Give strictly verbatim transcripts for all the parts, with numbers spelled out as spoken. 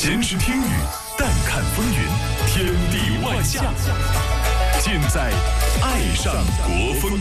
闲时听雨，淡看风云，天地万象，尽在爱上国风。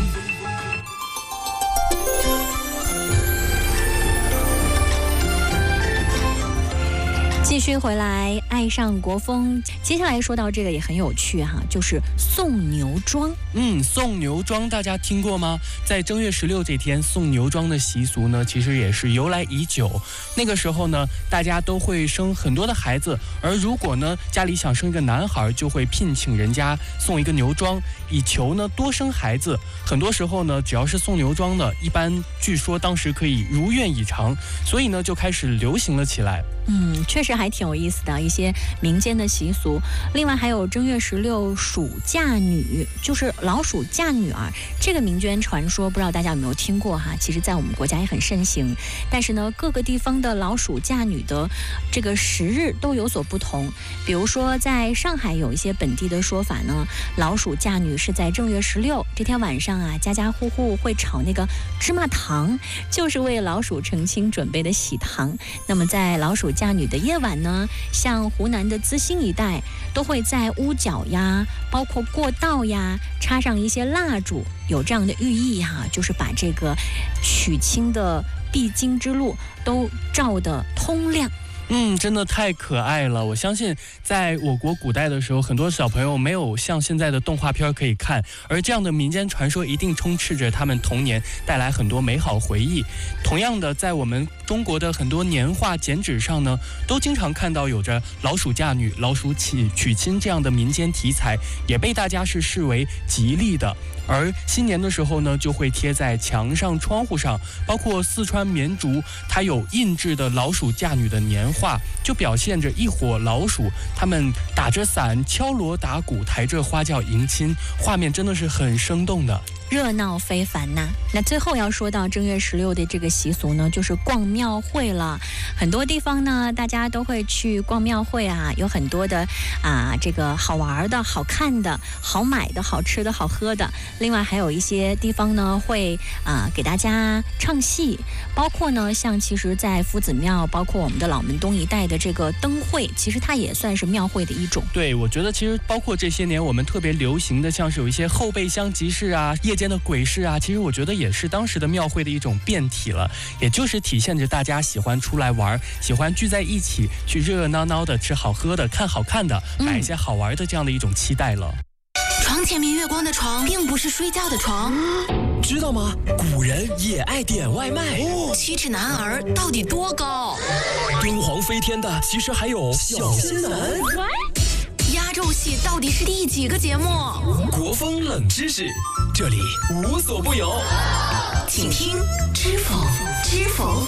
继续回来，爱上国风。接下来说到这个也很有趣哈，就是送牛庄。 嗯，送牛庄大家听过吗？在正月十六这天，送牛庄的习俗呢，其实也是由来已久。那个时候呢，大家都会生很多的孩子，而如果呢家里想生一个男孩，就会聘请人家送一个牛庄，以求呢多生孩子。很多时候呢，只要是送牛庄的，一般据说当时可以如愿以偿，所以呢就开始流行了起来。 嗯，确实还挺有意思的一些民间的习俗。另外还有正月十六鼠嫁女，就是老鼠嫁女儿，这个民间传说不知道大家有没有听过哈？其实在我们国家也很盛行，但是呢各个地方的老鼠嫁女的这个时日都有所不同。比如说在上海有一些本地的说法呢，老鼠嫁女是在正月十六这天晚上啊，家家户户会炒那个芝麻糖，就是为老鼠成亲准备的喜糖。那么在老鼠嫁女的夜晚呢，像湖南的资兴一带都会在屋角呀，包括过道呀，插上一些蜡烛，有这样的寓意哈，就是把这个娶亲的必经之路都照得通亮。 嗯，真的太可爱了。我相信在我国古代的时候，很多小朋友没有像现在的动画片可以看，而这样的民间传说一定充斥着他们童年，带来很多美好回忆。同样的，在我们中国的很多年画剪纸上呢，都经常看到有着老鼠嫁女、老鼠娶娶亲这样的民间题材，也被大家是视为吉利的。而新年的时候呢，就会贴在墙上、窗户上，包括四川绵竹，它有印制的老鼠嫁女的年画，就表现着一伙老鼠，他们打着伞、敲锣打鼓、抬着花轿迎亲，画面真的是很生动的。 热闹非凡呐！那最后要说到正月十六的这个习俗呢，就是逛庙会了。很多地方呢，大家都会去逛庙会啊，有很多的啊，这个好玩的、好看的、好买的、好吃的、好喝的。另外还有一些地方呢，会啊给大家唱戏，包括呢，像其实，在夫子庙，包括我们的老门东一带的这个灯会，其实它也算是庙会的一种。 对，我觉得其实包括这些年我们特别流行的，像是有一些后备箱集市啊、夜间的鬼市啊，其实我觉得也是当时的庙会的一种变体了，也就是体现着大家喜欢出来玩，喜欢聚在一起去热热闹闹的吃好喝的、看好看的、买一些好玩的这样的一种期待了。 床前明月光的床并不是睡觉的床， 知道吗？古人也爱点外卖。 哦，七尺男儿到底多高？ 敦煌飞天的其实还有小仙男。 压轴戏到底是第几个节目？ 国风冷知识，这里无所不有， 请听知否知否。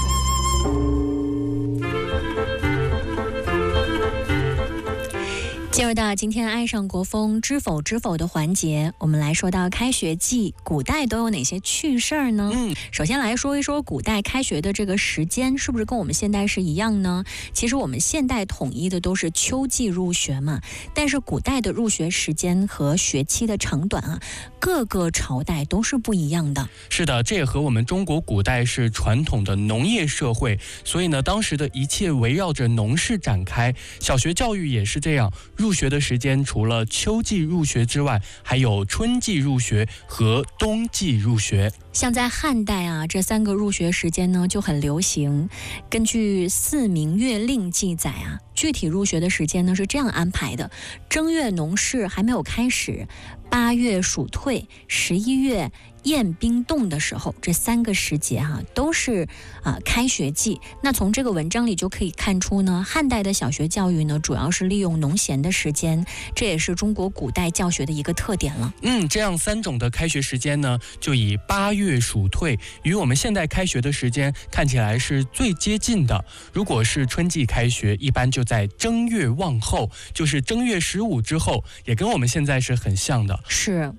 进入到今天爱上国风知否知否的环节，我们来说到开学季，古代都有哪些趣事儿呢？嗯，首先来说一说古代开学的这个时间是不是跟我们现代是一样呢？其实我们现代统一的都是秋季入学嘛，但是古代的入学时间和学期的长短啊，各个朝代都是不一样的。 是的，这也和我们中国古代是传统的农业社会，所以呢，当时的一切围绕着农事展开。小学教育也是这样，入学的时间除了秋季入学之外，还有春季入学和冬季入学。 像在汉代啊，这三个入学时间呢就很流行。根据《四明月令》记载啊，具体入学的时间呢是这样安排的：正月农事还没有开始，八月暑退，十一月宴冰冻的时候，这三个时节哈、啊、都是啊、呃、开学季。那从这个文章里就可以看出呢，汉代的小学教育呢主要是利用农闲的时间，这也是中国古代教学的一个特点了。 嗯，这样三种的开学时间呢，就以八月暑退与我们现代开学的时间看起来是最接近的。如果是春季开学，一般就在正月望后，就是正月十五之后，也跟我们现在是很像的。 是，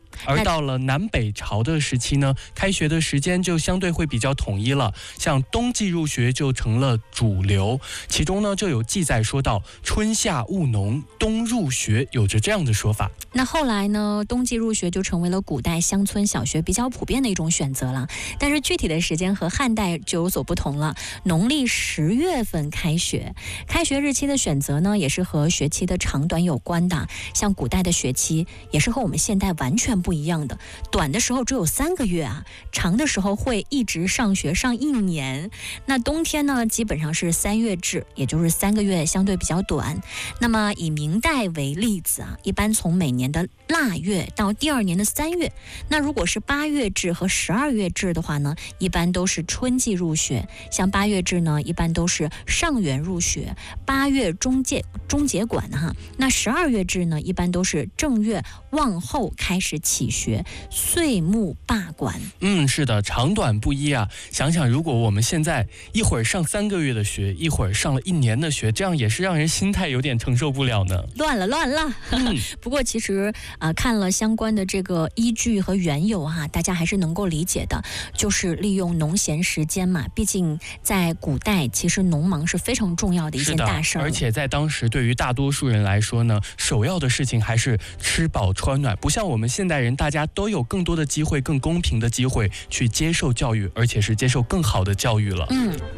而到了南北朝的时期呢，开学的时间就相对会比较统一了，像冬季入学就成了主流，其中呢就有记载说到春夏务农，冬入学，有着这样的说法。 那后来呢，冬季入学就成为了古代乡村小学比较普遍的一种选择了，但是具体的时间和汉代就有所不同了。农历十月份开学，开学日期的选择呢，也是和学期的长短有关的。像古代的学期也是和我们现代完全不一样的，短的时候只有三个月啊，长的时候会一直上学上一年。那冬天呢，基本上是三月制，也就是三个月，相对比较短。那么以明代为例子啊，一般从每年的腊月到第二年的三月。那如果是八月制和十二月制的话呢，一般都是春季入学。像八月制呢，一般都是上元入学，八月中介中结管哈。那十二月制呢，一般都是正月望后开始起学，岁暮罢管。 嗯，是的，长短不一啊。想想如果我们现在一会儿上三个月的学，一会儿上了一年的学，这样也是让人心态有点承受不了呢。 乱了乱了。嗯、不过其实啊、呃，看了相关的这个依据和缘由哈、啊，大家还是能够理解的，就是利用农闲时间嘛。毕竟在古代，其实农忙是非常重要的一件大事儿。 而且在当时，对于大多数人来说呢，首要的事情还是吃饱穿暖。不像我们现代人，大家都有更多的机会、更公平的机会去接受教育，而且是接受更好的教育了。 嗯。